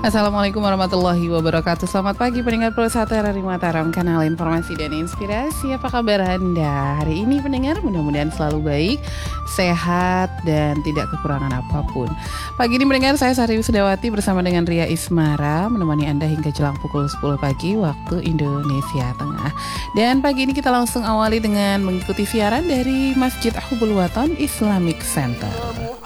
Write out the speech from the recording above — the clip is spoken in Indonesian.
Assalamualaikum warahmatullahi wabarakatuh. Selamat pagi pendengar Pulsa RRI Mataram, kanal informasi dan inspirasi. Apa kabar Anda hari ini pendengar? Mudah-mudahan selalu baik, sehat, dan tidak kekurangan apapun. Pagi ini pendengar, saya Sari Wisdawati bersama dengan Ria Ismara menemani Anda hingga jelang pukul 10 pagi waktu Indonesia Tengah. Dan pagi ini kita langsung awali dengan mengikuti siaran dari Masjid Hubul Watan Islamic Center.